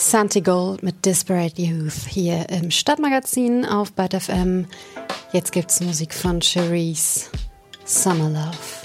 Santigold mit Disparate Youth hier im Stadtmagazin auf Byte FM. Jetzt gibt's Musik von Cherise, Summer Love.